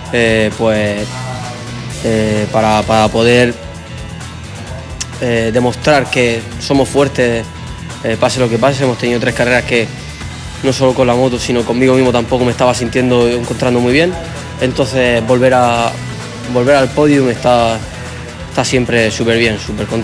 para poder demostrar que somos fuertes, pase lo que pase. Hemos tenido 3 carreras que no solo con la moto, sino conmigo mismo tampoco me estaba encontrando muy bien. Entonces volver al podio está siempre súper bien, súper contento.